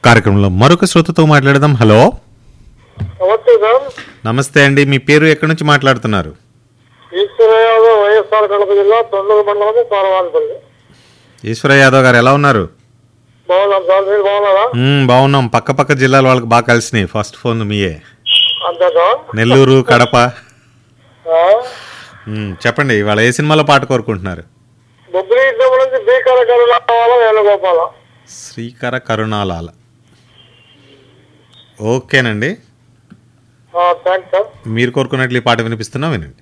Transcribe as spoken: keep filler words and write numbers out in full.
కార్యక్రమంలో మరొక శ్రోతతో మాట్లాడదాం. హలో, నమస్తే సార్. నమస్తే అండి. మీ పేరు ఎక్కడి నుంచి మాట్లాడుతున్నారు? ఈశ్వర యాదవ్, వైఎస్ఆర్ కడప జిల్లా తొండూరు మండలం పారవానిపల్లి. ఈశ్వర యాదవ్ గారు ఎలా ఉన్నారు? బాగున్నాం సార్, మీరు బాగున్నారా? మ్మ్, బాగున్నాం. పక్క పక్క జిల్లాల వాళ్ళకి బాగా కలిసినాయి. First phone మీయే. అంతే సార్. నెల్లూరు, కడప. ఆ? మ్మ్, చెప్పండి, ఇవాళ ఏ సినిమాలో పాట కోరుకుంటున్నారు? బొబ్బిలి యుద్ధం నుంచి భీకర కరుణ వేణుగోపాల. శ్రీకర కరుణాలాల. ఓకేనండి, థ్యాంక్స్ సార్. మీరు కోరుకున్నట్లు ఈ పాట వినిపిస్తున్నా, వినండి.